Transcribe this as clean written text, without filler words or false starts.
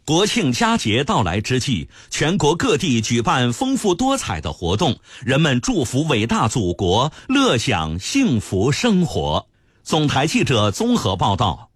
国庆佳节到来之际，全国各地举办丰富多彩的活动，人们祝福伟大祖国，乐享幸福生活。总台记者综合报道。